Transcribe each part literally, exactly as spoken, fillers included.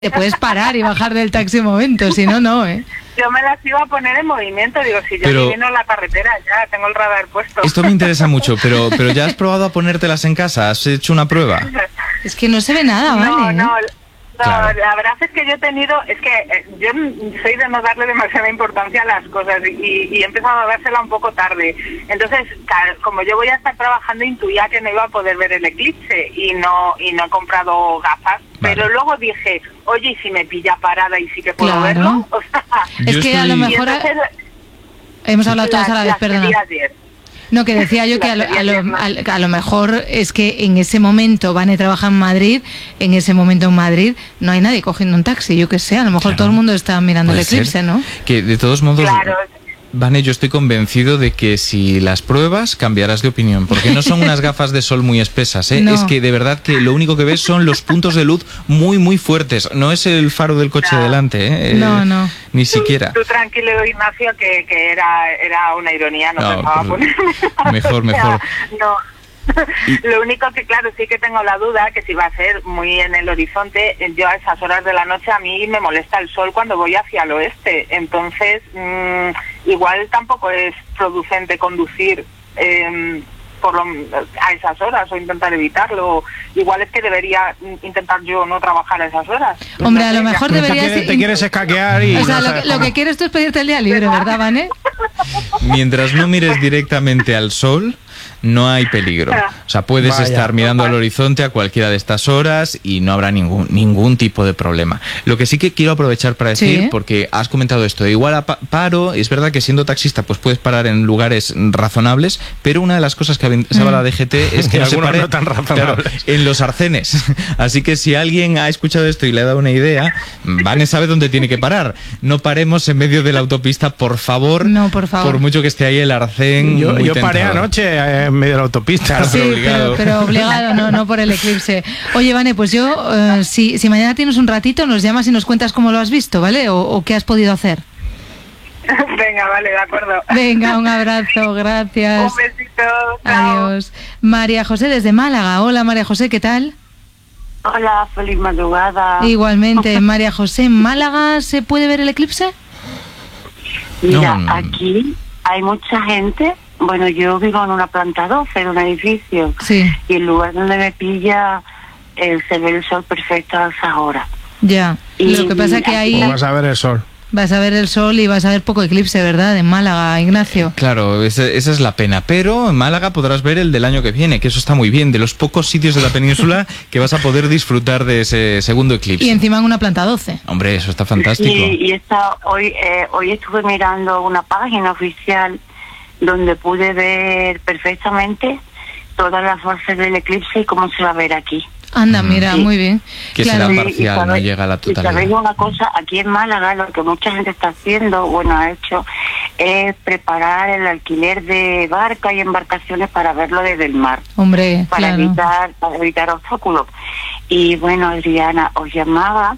Te puedes parar y bajar del taxi un momento, si no, no, ¿eh? Yo me las iba a poner en movimiento, digo, si ya Pero... me vino la carretera, ya tengo el radar puesto. Esto me interesa mucho, pero, pero ¿ya has probado a ponértelas en casa? ¿Has hecho una prueba? Es que no se ve nada, ¿vale? No, no, no, Claro. la verdad es que yo he tenido, es que eh, yo soy de no darle demasiada importancia a las cosas y, y he empezado a dársela un poco tarde. Entonces, ca- como yo voy a estar trabajando, intuía que no iba a poder ver el eclipse y no y no he comprado gafas. Vale. Pero luego dije, oye, ¿y si me pilla parada y sí que puedo Claro. verlo? O sea, Es Yo que estoy- a lo y mejor... entonces, Hemos hablado todas a la vez, las perdona. quería ayer. No, que decía yo que a lo, a, lo, a lo mejor es que en ese momento Vane trabaja en Madrid, en ese momento en Madrid no hay nadie cogiendo un taxi, yo qué sé, a lo mejor Claro. todo el mundo está mirando el Puede eclipse, ser. ¿no? Que de todos modos, Claro. Vane, yo estoy convencido de que si las pruebas cambiarás de opinión, porque no son unas gafas de sol muy espesas, ¿eh? No. Es que de verdad que lo único que ves son los puntos de luz muy muy fuertes, no es el faro del coche No. delante, ¿eh? No, no. Ni siquiera. Tú tranquilo, Ignacio, que, que era era una ironía, no, No, pensaba pero- ponerme. mejor, O sea, mejor. No. Lo único que, claro, sí que tengo la duda, que si va a ser muy en el horizonte, yo a esas horas de la noche a mí me molesta el sol cuando voy hacia el oeste. Entonces, mmm, igual tampoco es producente conducir eh, por lo, a esas horas o intentar evitarlo. Igual es que debería intentar yo no trabajar a esas horas. Hombre, a No lo sé, mejor ya- Te deberías... quieres, te quieres escaquear y... O sea, no lo, sabes que- lo cómo. que quieres tú es pedirte el día libre, ¿verdad, Vane? Mientras no mires directamente al sol, no hay peligro. O sea, puedes Vaya. estar mirando al horizonte a cualquiera de estas horas y no habrá ningún ningún tipo de problema. Lo que sí que quiero aprovechar para decir, Sí. porque has comentado esto, igual a pa- paro, es verdad que siendo taxista pues puedes parar en lugares razonables, pero una de las cosas que avisaba Mm. la D G T es que Y no se algunos pare no tan razonables. claro, en los arcenes. Así que si alguien ha escuchado esto y le ha dado una idea, Vane sabe dónde tiene que parar. No paremos en medio de la autopista, por favor. No, por favor. Por mucho que esté ahí el arcén. Yo, muy yo paré tentador. anoche eh, en medio de la autopista. Claro, Sí, pero pero obligado. obligado, pero, obligado no, no por el eclipse. Oye, Vane, pues yo, eh, si, si mañana tienes un ratito, nos llamas y nos cuentas cómo lo has visto, ¿vale? O, o qué has podido hacer. Venga, vale, de acuerdo. Venga, un abrazo, gracias. Un besito. Chao. Adiós. María José desde Málaga. Hola, María José, ¿qué tal? Hola, feliz madrugada. Igualmente, María José, ¿en Málaga se puede ver el eclipse? Mira, No, no. aquí hay mucha gente. Bueno, yo vivo en una planta doce, en un edificio, Sí, y el lugar donde me pilla eh, se ve el sol perfecto a esas horas. ya. Y Lo que pasa es que ahí Pues vas a ver el sol. vas a ver el sol y vas a ver poco eclipse, ¿verdad? En Málaga, Ignacio. Claro, esa, esa es la pena. Pero en Málaga podrás ver el del año que viene, que eso está muy bien. De los pocos sitios de la península que vas a poder disfrutar de ese segundo eclipse. Y encima en una planta doce. Hombre, eso está fantástico. Y, y esta, hoy, eh, hoy estuve mirando una página oficial donde pude ver perfectamente todas las fases del eclipse y cómo se va a ver aquí. Anda, mira, Sí. muy bien. Que Claro. será Y- y parcial, no sabéis- llega a la Y sabéis totalidad. una cosa, aquí en Málaga lo que mucha gente está haciendo, bueno, ha hecho, es preparar el alquiler de barcas y embarcaciones para verlo desde el mar, Hombre, para claro. evitar para evitar obstáculos. Y bueno, Adriana, os llamaba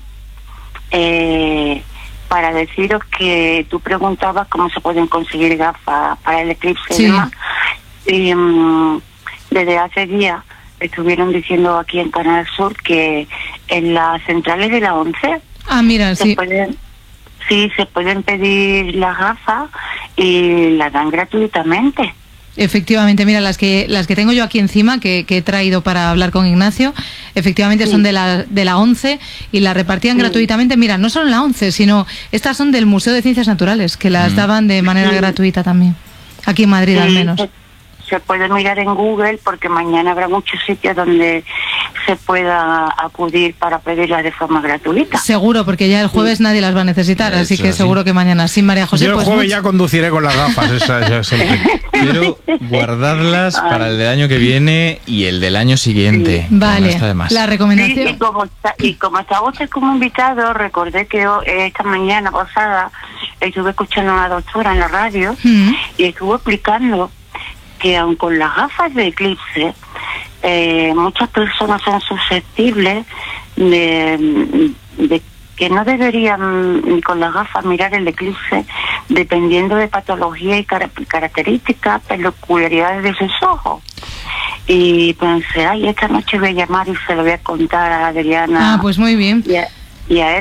eh, para deciros que tú preguntabas cómo se pueden conseguir gafas para el eclipse Sí. y demás. Y mm, desde hace días estuvieron diciendo aquí en Canal Sur que en las centrales de la ONCE Ah, mira, se sí. pueden, sí, se pueden pedir las gafas y las dan gratuitamente. Efectivamente, mira, las que las que tengo yo aquí encima, que, que he traído para hablar con Ignacio, efectivamente Sí. son de la de la ONCE y las repartían Sí. gratuitamente. Mira, no solo en la ONCE, sino estas son del Museo de Ciencias Naturales, que las Mm. daban de manera Sí. gratuita también. Aquí en Madrid, al Sí, menos. Se, se puede mirar en Google porque mañana habrá muchos sitios donde se pueda acudir para pedirlas de forma gratuita. Seguro, porque ya el jueves nadie las va a necesitar, así Eso que sí. seguro que mañana sí, María José. Yo el pues jueves much- ya conduciré con las gafas, esa, ya siempre. Pero guardarlas para el del año que viene y el del año siguiente. No Vale, está de más. la Sí, recomendación. y como está, y como estaba usted como invitado, recordé que ho- esta mañana pasada estuve escuchando a una doctora en la radio Mm. y estuvo explicando que aun con las gafas de eclipse, eh, muchas personas son susceptibles de, de que no deberían ni con las gafas mirar el eclipse dependiendo de patología y cara- características, peculiaridades de sus ojos. Y pensé, ay, esta noche voy a llamar y se lo voy a contar a Adriana. Ah, pues muy bien. Y a- y a